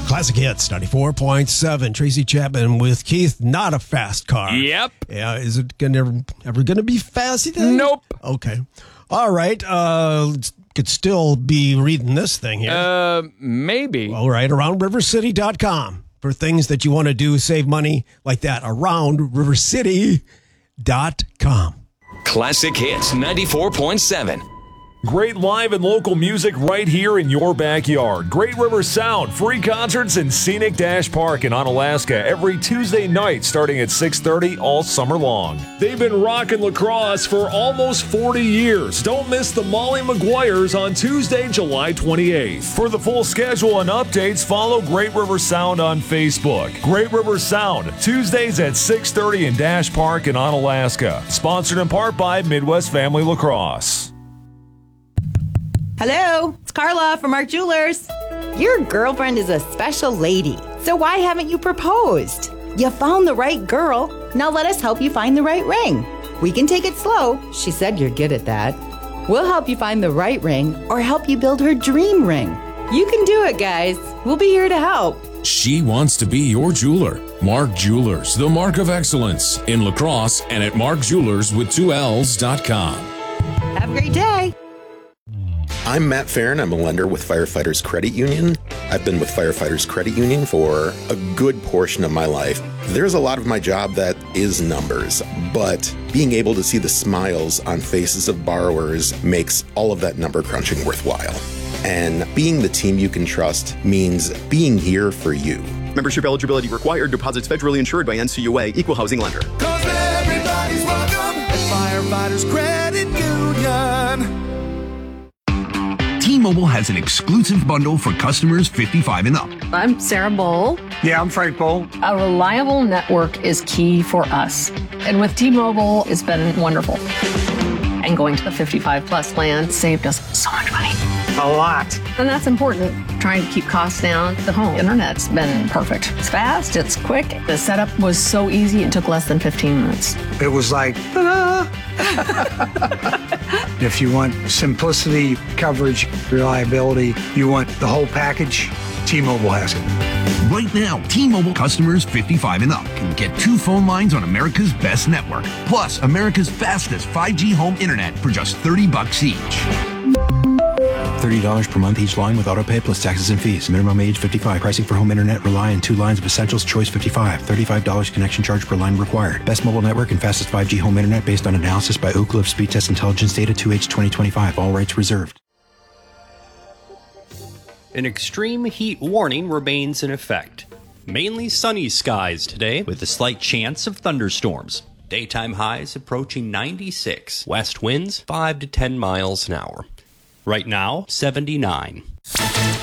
Classic Hits, 94.7. Tracy Chapman with Keith. Not a fast car. Yep. Yeah, is it ever going to be fast, you think? Nope. Okay. All right. Could still be reading this thing here. Maybe. All right. AroundRiverCity.com for things that you want to do, save money like that. AroundRiverCity.com. Classic Hits 94.7. Great live and local music right here in your backyard. Great River Sound, free concerts in Scenic Dash Park in Onalaska every Tuesday night starting at 6:30 all summer long. They've been rocking lacrosse for almost 40 years. Don't miss the Molly Maguires on Tuesday, July 28th. For the full schedule and updates, follow Great River Sound on Facebook. Great River Sound, Tuesdays at 6:30 in Dash Park in Onalaska. Sponsored in part by Midwest Family Lacrosse. Hello, it's Carla from Mark Jewelers. Your girlfriend is a special lady, so why haven't you proposed? You found the right girl. Now let us help you find the right ring. We can take it slow. She said you're good at that. We'll help you find the right ring or help you build her dream ring. You can do it, guys. We'll be here to help. She wants to be your jeweler. Mark Jewelers, the mark of excellence in La Crosse and at markjewelers.com. Have a great day. I'm Matt Farron. I'm a lender with Firefighters Credit Union. I've been with Firefighters Credit Union for a good portion of my life. There's a lot of my job that is numbers, but being able to see the smiles on faces of borrowers makes all of that number crunching worthwhile. And being the team you can trust means being here for you. Membership eligibility required. Deposits federally insured by NCUA. Equal housing lender. 'Cause everybody's welcome at Firefighters Credit Union. T-Mobile has an exclusive bundle for customers 55 and up. I'm Sarah Bowl. Yeah, I'm Frank Bowl. A reliable network is key for us. And with T-Mobile, it's been wonderful. And going to the 55 plus plan saved us so much money. A lot. And that's important. Trying to keep costs down. The home internet's been perfect. It's fast, it's quick. The setup was so easy, it took less than 15 minutes. It was like, ta-da! If you want simplicity, coverage, reliability, you want the whole package, T-Mobile has it. Right now, T-Mobile customers 55 and up can get 2 phone lines on America's best network, plus America's fastest 5G home internet for just $30 each. $30 per month each line with autopay plus taxes and fees. Minimum age 55. Pricing for home internet rely on 2 lines of Essentials Choice 55. $35 connection charge per line required. Best mobile network and fastest 5G home internet based on analysis by Ookla of Speed Test Intelligence data 2H 2025. All rights reserved. An extreme heat warning remains in effect. Mainly sunny skies today with a slight chance of thunderstorms. Daytime highs approaching 96. West winds 5 to 10 miles an hour. Right now, 79.